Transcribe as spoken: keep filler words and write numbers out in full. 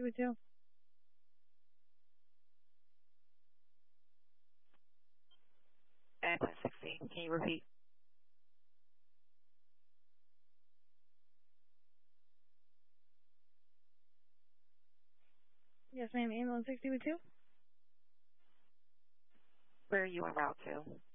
with two. And sixty. Can you repeat? Yes, ma'am. Ambulance sixty with two. Where are you en route to?